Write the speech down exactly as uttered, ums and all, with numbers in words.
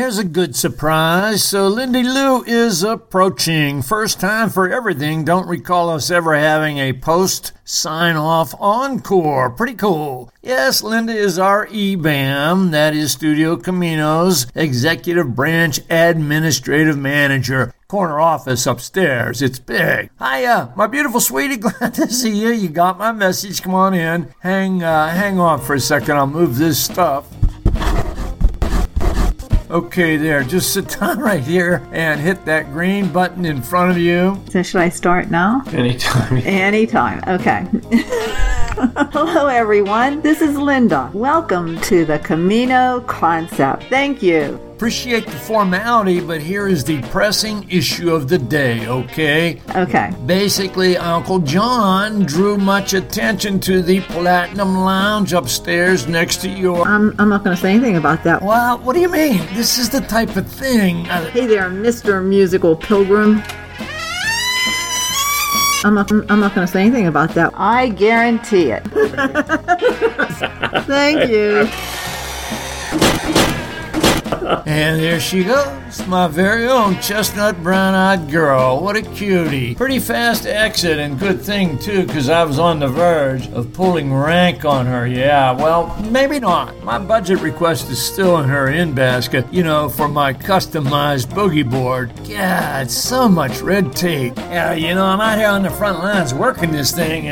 here's a good surprise. So Lindy Lou is approaching. First time for everything. Don't recall us ever having a post sign-off encore. Pretty cool. Yes, Linda is our E B A M, that is Studio Camino's Executive Branch Administrative Manager. Corner office upstairs. It's big. Hiya, my beautiful sweetie. Glad to see you. You got my message. Come on in. Hang, uh, hang on for a second. I'll move this stuff. Okay, there. Just sit down right here and hit that green button in front of you. So should I start now? Anytime. Anytime. Okay. Hello, everyone. This is Linda. Welcome to the Camino Concept. Thank you. Appreciate the formality, but here is the pressing issue of the day, okay? Okay. Basically, Uncle John drew much attention to the Platinum Lounge upstairs next to your... I'm, I'm not going to say anything about that. Well, what do you mean? This is the type of thing... Uh, hey there, Mister Musical Pilgrim. I'm not, I'm not going to say anything about that. I guarantee it. Thank you. And there she goes, my very own chestnut brown-eyed girl. What a cutie. Pretty fast exit, and good thing, too, because I was on the verge of pulling rank on her. Yeah, well, maybe not. My budget request is still in her in-basket, you know, for my customized boogie board. God, so much red tape. Yeah, you know, I'm out here on the front lines working this thing,